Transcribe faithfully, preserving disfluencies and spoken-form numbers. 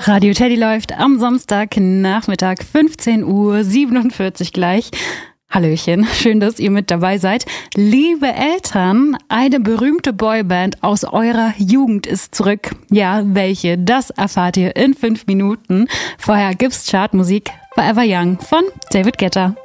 Radio Teddy läuft am Samstagnachmittag, fünfzehn Uhr siebenundvierzig gleich. Hallöchen, schön, dass ihr mit dabei seid. Liebe Eltern, eine berühmte Boyband aus eurer Jugend ist zurück. Ja, welche? Das erfahrt ihr in fünf Minuten. Vorher gibt's Chartmusik Forever Young von David Guetta.